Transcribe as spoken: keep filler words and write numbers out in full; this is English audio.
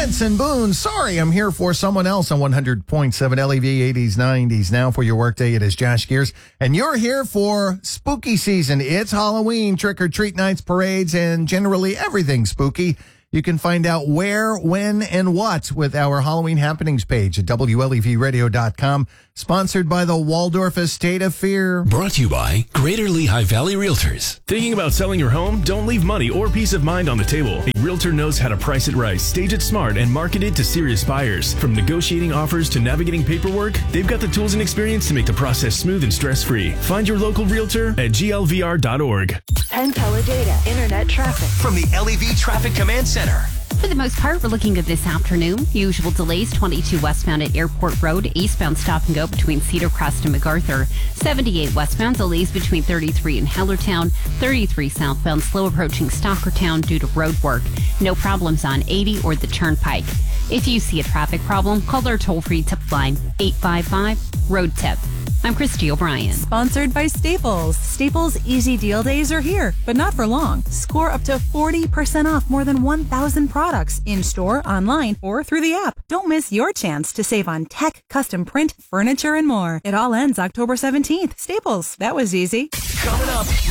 Jensen Boone. Sorry, I'm here for someone else on one hundred point seven L E V eighties, nineties. Now for your workday, it is Josh Gears. And you're here for spooky season. It's Halloween, trick-or-treat nights, parades, and generally everything spooky. You can find out where, when, and what with our Halloween happenings page at W L E V radio dot com. Sponsored by the Waldorf Estate of Fear. Brought to you by Greater Lehigh Valley Realtors. Thinking about selling your home? Don't leave money or peace of mind on the table. A realtor knows how to price it right, stage it smart, and market it to serious buyers. From negotiating offers to navigating paperwork, they've got the tools and experience to make the process smooth and stress-free. Find your local realtor at G L V R dot org. Penn Teledata Internet Traffic. From the L E V Traffic Command Center. For the most part, we're looking at this afternoon. Usual delays, twenty-two westbound at Airport Road, eastbound stop and go between Cedar Crest and MacArthur. seventy-eight westbound delays between thirty-three and Hellertown. thirty-three southbound slow approaching Stockertown due to road work. No problems on eighty or the Turnpike. If you see a traffic problem, call our toll-free tip line, eight five five, road tip. I'm Christy O'Brien. Sponsored by Staples. Staples Easy Deal Days are here, but not for long. Score up to forty percent off more than one thousand products in-store, online, or through the app. Don't miss your chance to save on tech, custom print, furniture, and more. It all ends October seventeenth. Staples. That was easy. Coming up.